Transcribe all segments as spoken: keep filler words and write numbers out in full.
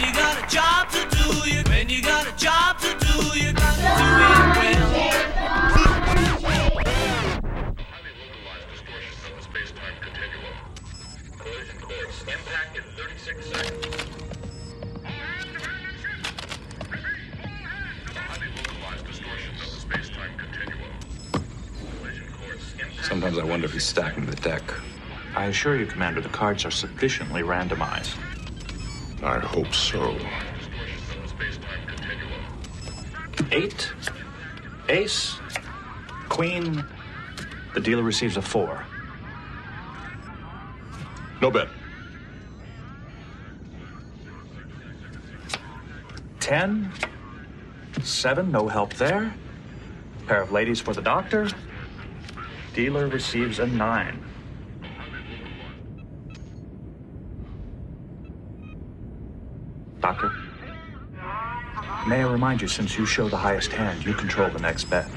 you got a job to do, you, when you got a job to do, you gotta do it well. Highly localized distortion of the space-time continuum. Collision course. Impact in thirty-six seconds. Highly localized distortion of the space-time continuum. Collision course. Impact. Sometimes I wonder if he's stacking the deck. I assure you, Commander, the cards are sufficiently randomized. I hope so. Distortion of the space-time continuum. Eight, ace, queen. The dealer receives a four. No bet. Ten, seven, no help there. Pair of ladies for the doctor. Dealer receives a nine. Doctor, may I remind you, since you show the highest hand, you control the next bet.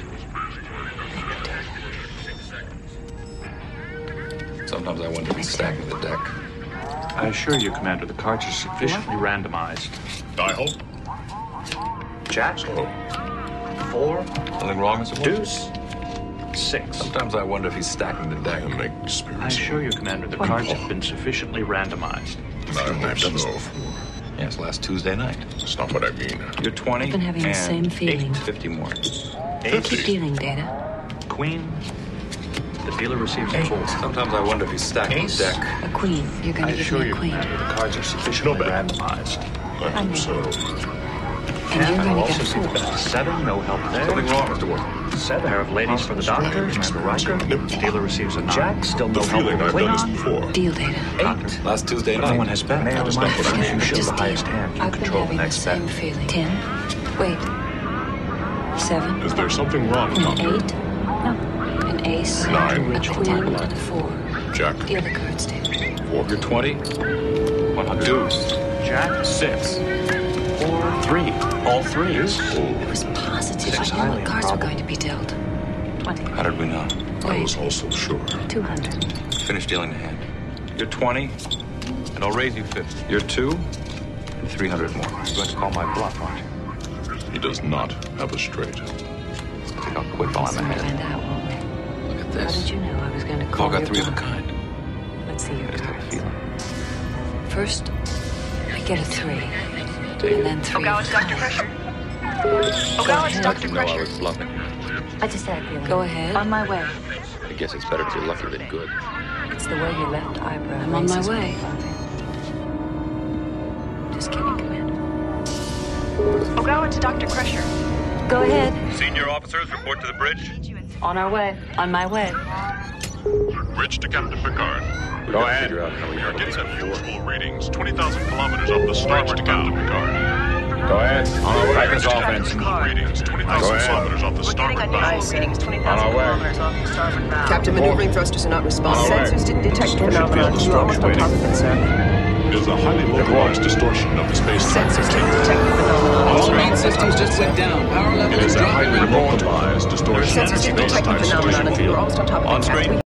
Sometimes I wonder if he's stacking the deck. I assure you, Commander, the cards are sufficiently randomized. I hope Jack, so. four, Nothing wrong, Mister deuce, six. Sometimes I wonder if he's stacking the deck. I make I experience. assure you, Commander, the cards have been sufficiently randomized. I hope so. Yes, last Tuesday night. That's not what I mean. You're twenty. I've been having the and same feeling. eight, fifty more. Ace, Keep dealing data. queen. The dealer receives a four. Sometimes I wonder if he's stacking Ace. the deck. A queen. You're I going to give assure me you, a queen. Commander, the cards are sufficiently No bet. randomized. I hope so. And you're I'll going to also get a see the four. bet. Seven, no help there. Something wrong, Mister Ward. Seven, pair of ladies for the doctor. Commander Riker. Nibbles. Dealer receives a nine. Jack, still The no help feeling for I've done this Klingon. before. Deal data. Eight. Last Tuesday But night. no one has bet. May I That's remind not you, what I since you mean. show Just the highest deal. hand, you I've been control the having the next same bet. feeling. Ten. Wait. Seven. Is there something wrong, An Doctor? eight. No. An ace. Nine. A queen. And a four. Jack, The other cards, David. four. You're twenty. one hundred. Deuce. Jack, six. Four, three. All threes. I was positive Six I knew highly what cards were improbable. going to be dealt. Twenty. How did we know? I was Wait. also sure. Two hundred. Finish dealing the hand. You're twenty, and I'll raise you fifty. You're two, and three hundred more. You're going to call my bluff, aren't you? He does not have a straight. I think I'll quit while I'm Soon ahead. find out, won't we? Look at How this. did you know I was going to We've call all got your three of a bluff? kind. Let's see your I just have a cards. feeling. First, I get a three. Take And it. then three. Ogawa, of it's Doctor five. Crusher. Go Ogawa, it's ahead. Doctor You know I Crusher. was bluffing. I just had a feeling. Go ahead. On my way. I guess it's better to be lucky than good. It's the way your left eyebrow. I'm on my way. Just kidding, Commander. Ogawa, it's Doctor Crusher. Go ahead. Senior officers report to the bridge. On our way. On my way. Bridge to Captain Picard. We gotta figure out how we We're handle getting this unusual readings. twenty thousand kilometers up the star to Captain Picard. Go ahead. On our way. Bridge to Captain Picard. Readings. twenty thousand kilometers off the We're getting starboard bow. unusual readings twenty thousand kilometers off the starboard bow. Captain, maneuvering thrusters are not responding. Sensors didn't detect Distortion phenomenon. field You're almost on top of it, sir. It is a highly localized distortion of the space-time Sensors didn't continuum. detect phenomenon. All main systems just went down. Power It levels is a dropping highly rapidly. localized distortion of the Sensors didn't detect space-time the phenomenon. distortion We're almost on top of it. On Captain. screen.